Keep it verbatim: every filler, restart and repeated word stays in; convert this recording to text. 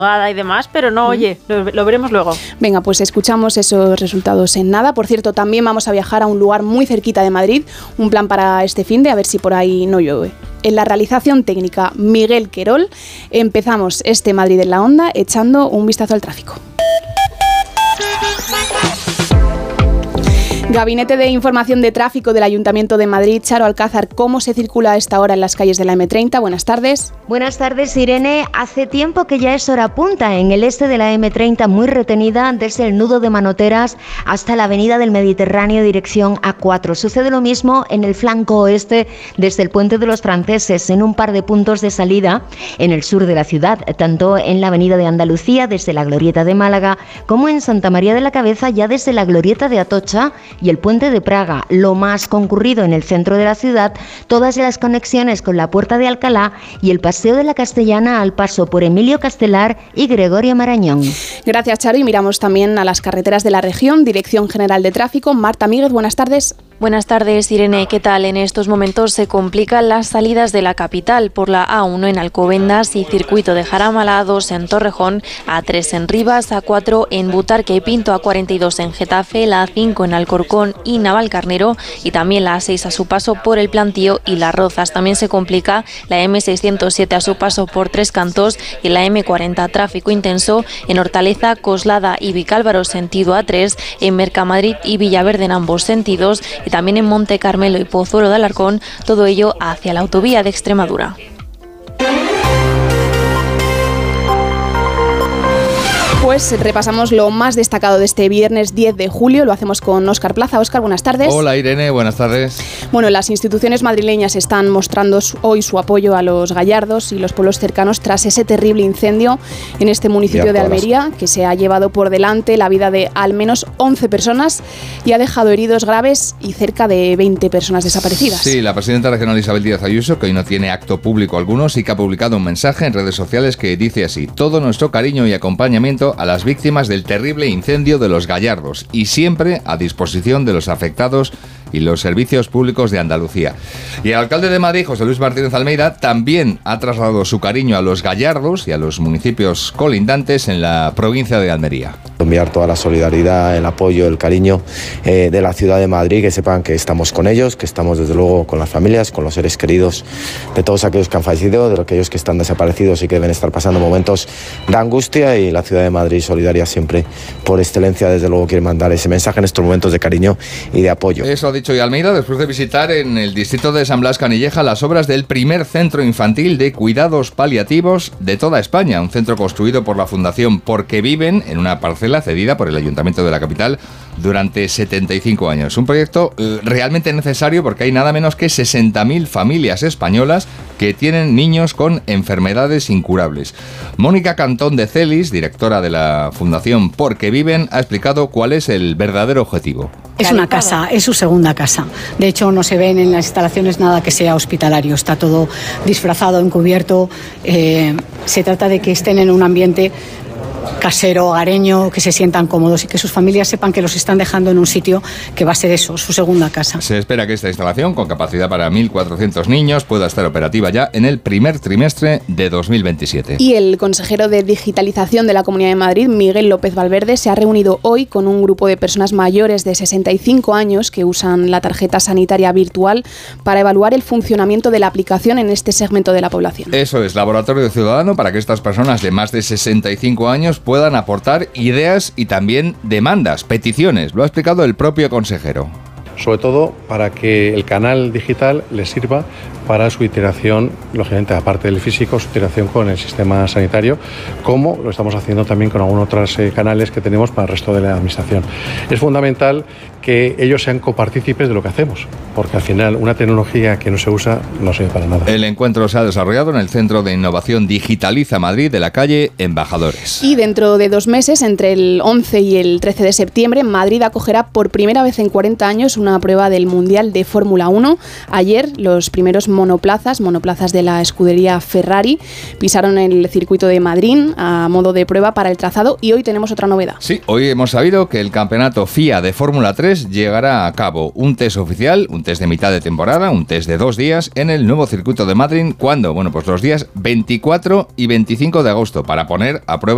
y demás, pero no, oye, lo, lo veremos luego. Venga, pues escuchamos esos resultados en nada. Por cierto, también vamos a viajar a un lugar muy cerquita de Madrid, un plan para este finde, a ver si por ahí no llueve. En la realización técnica, Miguel Querol. Empezamos este Madrid en la Onda echando un vistazo al tráfico. Gabinete de Información de Tráfico del Ayuntamiento de Madrid, Charo Alcázar, ¿cómo se circula a esta hora en las calles de la eme treinta? Buenas tardes. Buenas tardes, Irene. Hace tiempo que ya es hora punta en el este de la eme treinta, muy retenida desde el nudo de Manoteras hasta la avenida del Mediterráneo dirección A cuatro. Sucede lo mismo en el flanco oeste desde el Puente de los Franceses, en un par de puntos de salida en el sur de la ciudad, tanto en la avenida de Andalucía desde la Glorieta de Málaga como en Santa María de la Cabeza ya desde la Glorieta de Atocha y el Puente de Praga, lo más concurrido en el centro de la ciudad, todas las conexiones con la Puerta de Alcalá y el Paseo de la Castellana al paso por Emilio Castelar y Gregorio Marañón. Gracias, Charo, y miramos también a las carreteras de la región. Dirección General de Tráfico, Marta Míguez, buenas tardes. Buenas tardes, Irene. ¿Qué tal? En estos momentos se complican las salidas de la capital por la A uno en Alcobendas y circuito de Jaramala, A dos en Torrejón, A tres en Rivas, A cuatro en Butarque y Pinto, A cuarenta y dos en Getafe, la A cinco en Alcorcón y Navalcarnero y también la A seis a su paso por el Plantío y Las Rozas. También se complica la eme seiscientos siete a su paso por Tres Cantos y la eme cuarenta, tráfico intenso en Hortaleza, Coslada y Vicálvaro sentido A tres, en Mercamadrid y Villaverde en ambos sentidos y también en Monte Carmelo y Pozuelo de Alarcón, todo ello hacia la autovía de Extremadura. Pues repasamos lo más destacado de este viernes diez de julio. Lo hacemos con Óscar Plaza. Óscar, buenas tardes. Hola, Irene, buenas tardes. Bueno, las instituciones madrileñas están mostrando hoy su apoyo a los gallardos y los pueblos cercanos tras ese terrible incendio en este municipio de Almería, que se ha llevado por delante la vida de al menos once personas y ha dejado heridos graves y cerca de veinte personas desaparecidas. Sí, la presidenta regional Isabel Díaz Ayuso, que hoy no tiene acto público alguno, sí que ha publicado un mensaje en redes sociales que dice así: todo nuestro cariño y acompañamiento a las víctimas del terrible incendio de los Gallardos y siempre a disposición de los afectados y los servicios públicos de Andalucía. Y el alcalde de Madrid, José Luis Martínez Almeida, también ha trasladado su cariño a los Gallardos y a los municipios colindantes en la provincia de Almería. Enviar toda la solidaridad, el apoyo, el cariño eh, de la ciudad de Madrid, que sepan que estamos con ellos, que estamos desde luego con las familias, con los seres queridos de todos aquellos que han fallecido, de aquellos que están desaparecidos y que deben estar pasando momentos de angustia, y la ciudad de Madrid solidaria siempre por excelencia, desde luego quiere mandar ese mensaje en estos momentos de cariño y de apoyo. Eso ha dicho hoy Almeida después de visitar en el distrito de San Blas Canilleja las obras del primer centro infantil de cuidados paliativos de toda España, un centro construido por la Fundación Porque Viven en una parcela cedida por el Ayuntamiento de la capital durante setenta y cinco años. Un proyecto eh, realmente necesario porque hay nada menos que sesenta mil familias españolas que tienen niños con enfermedades incurables. Mónica Cantón de Celis, directora de la Fundación Porque Viven, ha explicado cuál es el verdadero objetivo. Es una casa, es su segunda casa. De hecho, no se ven en las instalaciones nada que sea hospitalario. Está todo disfrazado, encubierto. Eh, se trata de que estén en un ambiente casero, hogareño, que se sientan cómodos y que sus familias sepan que los están dejando en un sitio que va a ser eso, su segunda casa. Se espera que esta instalación, con capacidad para mil cuatrocientos niños, pueda estar operativa ya en el primer trimestre de dos mil veintisiete. Y el consejero de Digitalización de la Comunidad de Madrid, Miguel López Valverde, se ha reunido hoy con un grupo de personas mayores de sesenta y cinco años que usan la tarjeta sanitaria virtual para evaluar el funcionamiento de la aplicación en este segmento de la población. Eso es, laboratorio ciudadano para que estas personas de más de sesenta y cinco años puedan aportar ideas y también demandas, peticiones. Lo ha explicado el propio consejero. Sobre todo para que el canal digital les sirva para su iteración, lógicamente aparte del físico, su iteración con el sistema sanitario, como lo estamos haciendo también con algunos otros eh, canales que tenemos para el resto de la administración. Es fundamental que ellos sean copartícipes de lo que hacemos, porque al final una tecnología que no se usa no sirve para nada. El encuentro se ha desarrollado en el Centro de Innovación Digitaliza Madrid de la calle Embajadores. Y dentro de dos meses, entre el once y el trece de septiembre, Madrid acogerá por primera vez en cuarenta años una prueba del Mundial de Fórmula uno. Ayer los primeros monoplazas, monoplazas de la escudería Ferrari, pisaron el circuito de Madrid a modo de prueba para el trazado, y hoy tenemos otra novedad. Sí, hoy hemos sabido que el campeonato F I A de Fórmula tres llegará a cabo un test oficial, un test de mitad de temporada, un test de dos días en el nuevo circuito de Madrid. ¿Cuándo? Bueno, pues los días veinticuatro y veinticinco de agosto, para poner a prueba